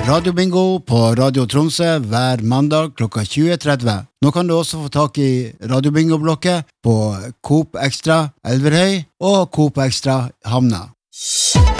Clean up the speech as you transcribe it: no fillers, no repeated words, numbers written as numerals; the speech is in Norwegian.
Radio Bingo på Radio Tromsø hver mandag klokka 20.30. Nå kan du også få tak i Radio Bingo-blokket på Coop Extra Elverhøy og Coop Extra Hamna.